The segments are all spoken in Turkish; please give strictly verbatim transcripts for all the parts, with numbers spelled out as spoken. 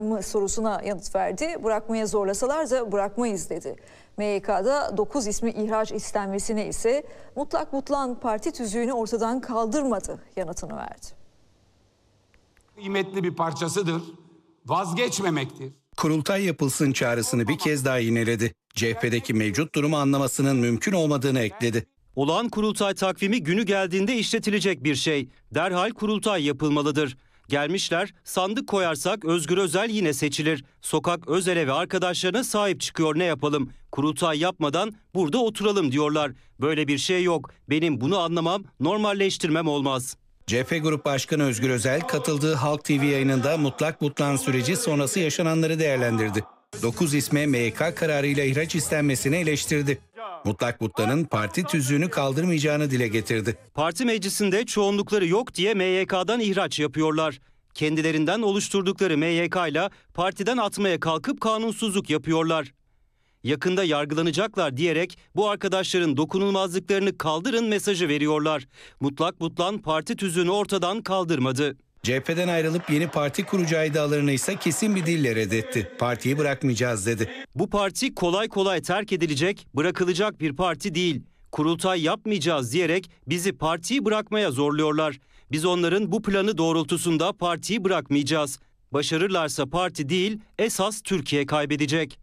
mı sorusuna yanıt verdi. Bırakmaya zorlasalar da bırakmayız dedi. M Y K'da dokuz ismi ihraç istenmesine ise mutlak butlan parti tüzüğünü ortadan kaldırmadı yanıtını verdi. Kıymetli bir parçasıdır, vazgeçmemektir. Kurultay yapılsın çağrısını bir kez daha yineledi. C H P'deki mevcut durumu anlamasının mümkün olmadığını ekledi. Olağan kurultay takvimi günü geldiğinde işletilecek bir şey. Derhal kurultay yapılmalıdır. Gelmişler, sandık koyarsak Özgür Özel yine seçilir. Sokak Özel'e ve arkadaşlarına sahip çıkıyor, ne yapalım? Kurultay yapmadan burada oturalım diyorlar. Böyle bir şey yok. Benim bunu anlamam, normalleştirmem olmaz. C H P Grup Başkanı Özgür Özel katıldığı Halk T V yayınında mutlak butlan süreci sonrası yaşananları değerlendirdi. dokuz isme M Y K kararıyla ihraç istenmesini eleştirdi. Mutlak butlanın parti tüzüğünü kaldırmayacağını dile getirdi. Parti meclisinde çoğunlukları yok diye M Y K'dan ihraç yapıyorlar. Kendilerinden oluşturdukları M Y K ile partiden atmaya kalkıp kanunsuzluk yapıyorlar. Yakında yargılanacaklar diyerek bu arkadaşların dokunulmazlıklarını kaldırın mesajı veriyorlar. Mutlak butlan parti tüzüğünü ortadan kaldırmadı. C H P'den ayrılıp yeni parti kuracağı iddialarını ise kesin bir dille reddetti. Partiyi bırakmayacağız dedi. Bu parti kolay kolay terk edilecek, bırakılacak bir parti değil. Kurultay yapmayacağız diyerek bizi partiyi bırakmaya zorluyorlar. Biz onların bu planı doğrultusunda partiyi bırakmayacağız. Başarırlarsa parti değil, esas Türkiye kaybedecek.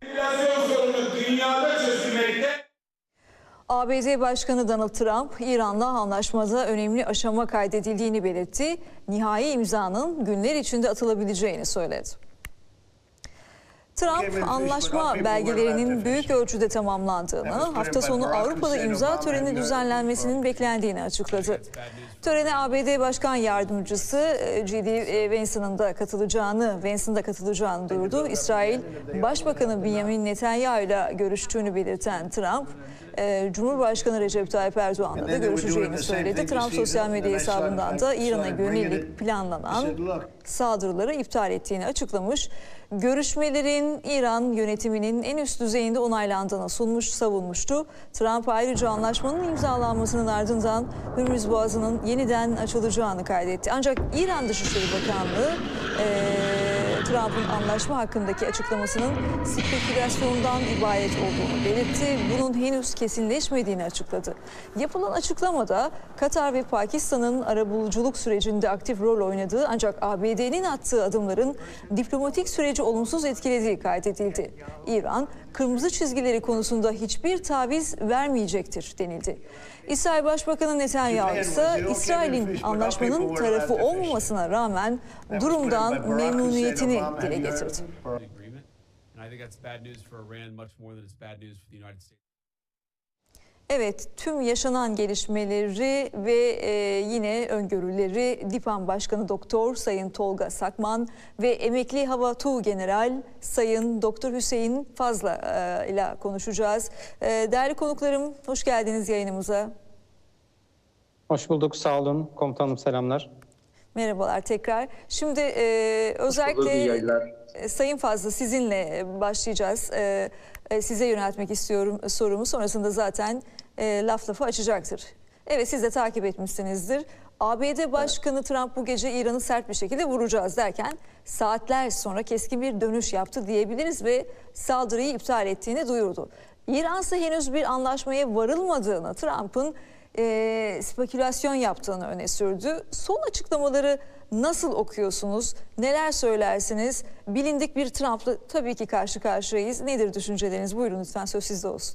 A B D Başkanı Donald Trump, İran'la anlaşmada önemli aşama kaydedildiğini belirtti. Nihai imzanın günler içinde atılabileceğini söyledi. Trump, anlaşma belgelerinin büyük ölçüde tamamlandığını, hafta sonu Avrupa'da imza töreni düzenlenmesinin beklendiğini açıkladı. Törene A B D Başkan Yardımcısı J D Vance'ın da katılacağını, Vance'ın da katılacağını duyurdu. İsrail Başbakanı Benjamin Netanyahu ile görüştüğünü belirten Trump, Cumhurbaşkanı Recep Tayyip Erdoğan'la da görüşeceğini söyledi. Trump sosyal medya hesabından da İran'a yönelik planlanan saldırıları iptal ettiğini açıklamış. Görüşmelerin İran yönetiminin en üst düzeyinde onaylandığını sunmuş, savunmuştu. Trump ayrıca anlaşmanın imzalanmasının ardından Hürmüz Boğazı'nın yeniden açılacağını kaydetti. Ancak İran Dışişleri Bakanlığı ee, Trump'ın anlaşma hakkındaki açıklamasının spekülasyondan ibaret olduğunu belirtti. Bunun henüz kesinleşmediğini açıkladı. Yapılan açıklamada Katar ve Pakistan'ın arabuluculuk sürecinde aktif rol oynadığı ancak A B D'nin attığı adımların diplomatik süreci olumsuz etkilediği kaydedildi. İran, kırmızı çizgileri konusunda hiçbir taviz vermeyecektir denildi. İsrail Başbakanı Netanyahu ise İsrail'in anlaşmanın tarafı olmamasına rağmen durumdan memnuniyetini dile getirdi. Evet, tüm yaşanan gelişmeleri ve e, yine öngörüleri DİPAM Başkanı Doktor Sayın Tolga Sakman ve Emekli Hava Tuğgeneral Sayın Doktor Hüseyin Fazla e, ile konuşacağız. E, değerli konuklarım, hoş geldiniz yayınımıza. Hoş bulduk, sağ olun. Komutanım selamlar. Merhabalar tekrar. Şimdi e, özellikle Sayın Fazla sizinle başlayacağız. E, e, size yöneltmek istiyorum sorumu. Sonrasında zaten e, laf lafı açacaktır. Evet, siz de takip etmişsinizdir. A B D Başkanı evet. Trump bu gece İran'ı sert bir şekilde vuracağız derken saatler sonra keskin bir dönüş yaptı diyebiliriz ve saldırıyı iptal ettiğini duyurdu. İran ise henüz bir anlaşmaya varılmadığını, Trump'ın e, spekülasyon yaptığını öne sürdü. Son açıklamaları nasıl okuyorsunuz? Neler söylersiniz? Bilindik bir Trump'la tabii ki karşı karşıyayız. Nedir düşünceleriniz? Buyurun lütfen, söz sizde olsun.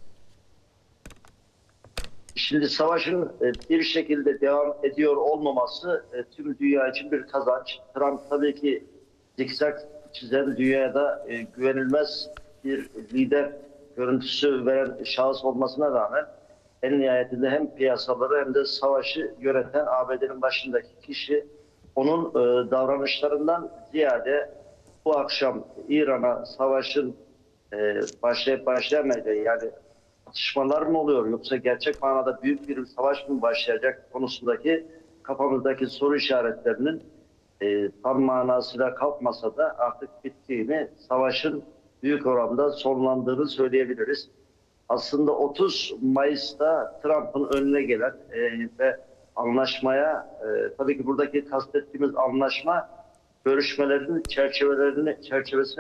Şimdi savaşın bir şekilde devam ediyor olmaması tüm dünya için bir kazanç. Trump tabii ki zikzak çizen, dünyada güvenilmez bir lider görüntüsü veren şahıs olmasına rağmen en nihayetinde hem piyasaları hem de savaşı yöneten A B D'nin başındaki kişi, onun e, davranışlarından ziyade bu akşam İran'a savaşın e, başlayıp başlayamayacağı, yani atışmalar mı oluyor yoksa gerçek manada büyük bir savaş mı başlayacak konusundaki kafamızdaki soru işaretlerinin e, tam manasıyla kalkmasa da artık bittiğini, savaşın büyük oranda sonlandığını söyleyebiliriz. Aslında otuz Mayıs'ta Trump'ın önüne gelen e, ve anlaşmaya, e, tabii ki buradaki kastettiğimiz anlaşma görüşmelerin çerçevelerini çerçevesine